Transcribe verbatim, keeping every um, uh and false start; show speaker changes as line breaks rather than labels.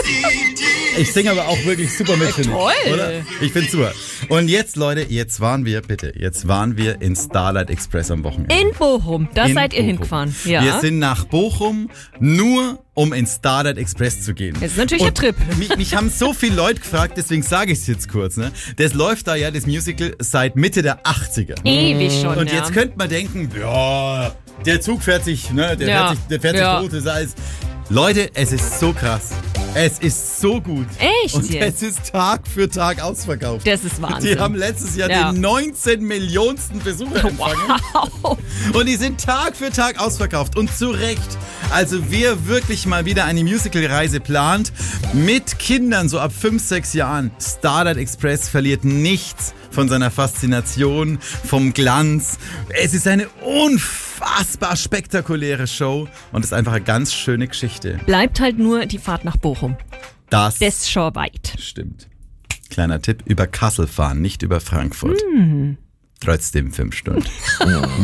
Ich singe aber auch wirklich super mit, finde
Toll.
ich. Oder? Ich finde super. Und jetzt, Leute, jetzt waren wir, bitte, jetzt waren wir in Starlight Express am Wochenende.
In Bochum, da
In
seid ihr
Bochum.
hingefahren. Ja.
Wir sind nach Bochum nur, um in Starlight Express zu gehen.
Das ist natürlich
Und
ein Trip.
Mich, mich haben so viele Leute gefragt, deswegen sage ich es jetzt kurz. Ne? Das läuft da ja, das Musical, seit Mitte der achtziger.
Ewig schon,
Und
ja.
jetzt könnte man denken, ja, der Zug fährt sich, ne, der
Ja.
fährt sich, der fährt
Ja.
sich tot, das ist alles. Leute, es ist so krass. Es ist so gut.
Echt
Und
jetzt?
es ist Tag für Tag ausverkauft.
Das ist Wahnsinn.
Die haben letztes Jahr
Ja.
den neunzehn Millionensten Besucher empfangen.
Wow.
Und die sind Tag für Tag ausverkauft. Und zu Recht. Also wer wirklich mal wieder eine Musical-Reise plant, mit Kindern so ab fünf, sechs Jahren, Starlight Express verliert nichts von seiner Faszination, vom Glanz. Es ist eine unfassbar spektakuläre Show und ist einfach eine ganz schöne Geschichte.
Bleibt halt nur die Fahrt nach Bochum.
Das,
Das ist schon weit.
stimmt. Kleiner Tipp, über Kassel fahren, nicht über Frankfurt.
Mm.
Trotzdem fünf Stunden.